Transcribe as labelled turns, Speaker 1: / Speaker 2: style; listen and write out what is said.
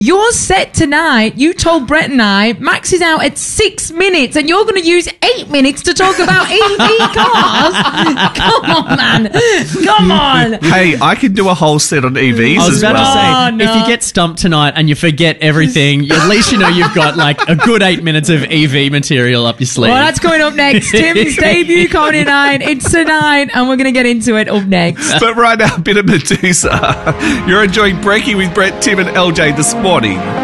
Speaker 1: Your set tonight, you told Brett and I, Max is out at 6 minutes and you're going to use 8 minutes to talk about EV cars? Come on, man. Come on.
Speaker 2: Hey, I can do a whole set on EVs
Speaker 3: I was
Speaker 2: as
Speaker 3: about
Speaker 2: well.
Speaker 3: to say, if you get stumped tonight and you forget everything, at least you know you've got like a good 8 minutes of EV material up your sleeve.
Speaker 1: Well, that's coming up next. Tim's debut comedy night. It's tonight and we're going to get into it up next.
Speaker 2: But right now, a bit of Medusa. You're enjoying Breaking with Brett, Tim and LJ this morning